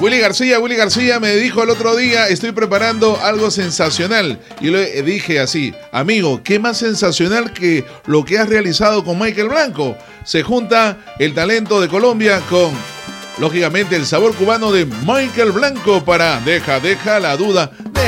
Willy García me dijo el otro día, estoy preparando algo sensacional. Y le dije así, amigo, ¿qué más sensacional que lo que has realizado con Michael Blanco? Se junta el talento de Colombia con, lógicamente, el sabor cubano de Michael Blanco para Deja la duda